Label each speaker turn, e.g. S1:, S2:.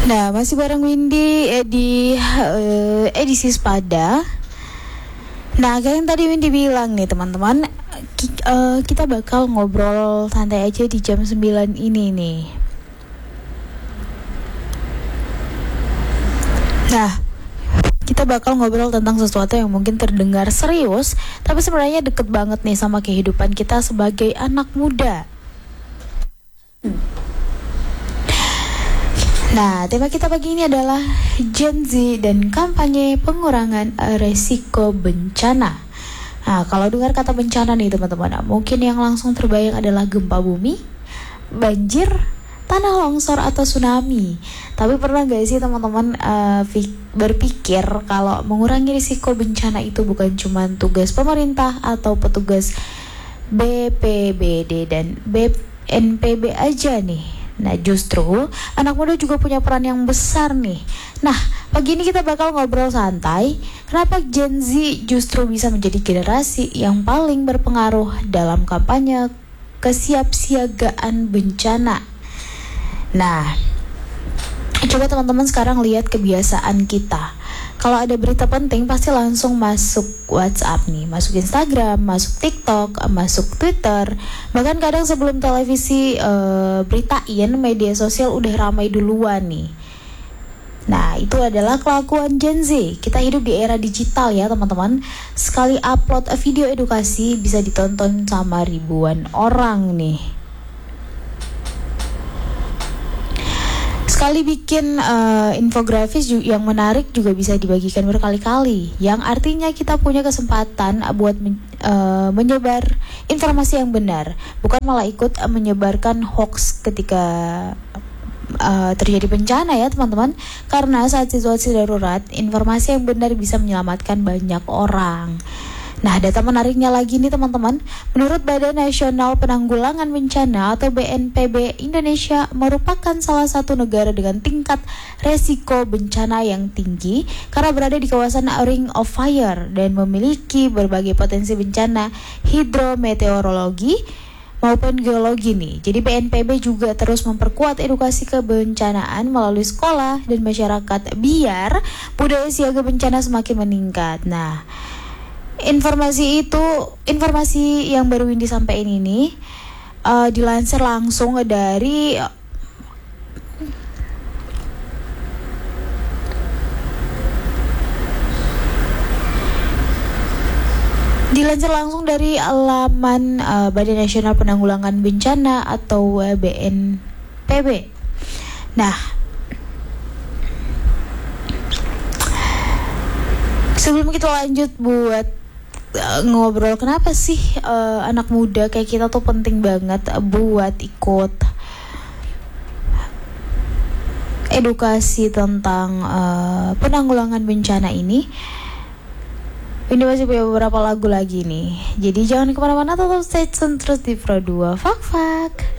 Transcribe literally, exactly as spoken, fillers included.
S1: Nah, masih bareng Windy eh, di eh, edisi Sepada. Nah, kayak yang tadi Windy bilang nih teman-teman, ki- eh, kita bakal ngobrol santai aja di jam sembilan ini nih. Nah, kita bakal ngobrol tentang sesuatu yang mungkin terdengar serius, tapi sebenarnya deket banget nih sama kehidupan kita sebagai anak muda. Nah, tema kita pagi ini adalah Gen Z dan kampanye pengurangan eh, resiko bencana. Nah, kalau dengar kata bencana nih teman-teman, mungkin yang langsung terbayang adalah gempa bumi, banjir, tanah longsor atau tsunami. Tapi pernah gak sih teman-teman uh, berpikir kalau mengurangi risiko bencana itu bukan cuma tugas pemerintah atau petugas B P B D dan B N P B aja nih. Nah, justru anak muda juga punya peran yang besar nih. Nah, pagi ini kita bakal ngobrol santai kenapa Gen Z justru bisa menjadi generasi yang paling berpengaruh dalam kampanye kesiapsiagaan bencana. Nah, coba teman-teman sekarang lihat kebiasaan kita. Kalau ada berita penting pasti langsung masuk WhatsApp nih, masuk Instagram, masuk TikTok, masuk Twitter. Bahkan kadang sebelum televisi e, beritain, media sosial udah ramai duluan nih. Nah, itu adalah kelakuan Gen Z. Kita hidup di era digital ya teman-teman. Sekali upload video edukasi bisa ditonton sama ribuan orang nih. Sekali bikin uh, infografis ju- yang menarik juga bisa dibagikan berkali-kali. Yang artinya kita punya kesempatan buat men- uh, menyebar informasi yang benar, bukan malah ikut uh, menyebarkan hoax ketika uh, terjadi bencana ya teman-teman. Karena saat situasi darurat, informasi yang benar bisa menyelamatkan banyak orang. Nah, data menariknya lagi nih teman-teman. Menurut Badan Nasional Penanggulangan Bencana atau B N P B, Indonesia merupakan salah satu negara dengan tingkat resiko bencana yang tinggi karena berada di kawasan Ring of Fire dan memiliki berbagai potensi bencana hidrometeorologi maupun geologi nih. Jadi B N P B juga terus memperkuat edukasi kebencanaan melalui sekolah dan masyarakat biar budaya siaga bencana semakin meningkat. Nah, Informasi itu, informasi yang baru Windy sampaikan ini uh, dilansir langsung dari dilansir langsung dari laman uh, Badan Nasional Penanggulangan Bencana atau uh, B N P B. Nah, sebelum kita lanjut buat ngobrol kenapa sih uh, anak muda kayak kita tuh penting banget buat ikut edukasi tentang uh, penanggulangan bencana ini. Ini masih punya beberapa lagu lagi nih. Jadi jangan kemana-mana, tetap stay tune terus di Pro dua Fak Fak.